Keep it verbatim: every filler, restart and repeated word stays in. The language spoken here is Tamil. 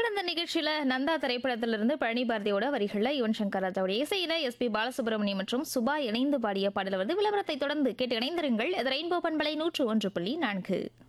ஆனந்த நிகழ்ச்சியில நந்தா திரைப்படத்திலிருந்து பழனி பாரதியோட வரிகள்ல யுவன் சங்கர் ராஜாவுடைய இசையில எஸ் பி பாலசுப்ரமணியம் மற்றும் சுபா இணைந்து பாடிய பாடல் வந்து விளம்பரத்தை தொடர்ந்து கேட்டு இணைந்திருங்கள். இது ரெயின்போ பண்பலை நூற்று ஒன்று புள்ளி நான்கு.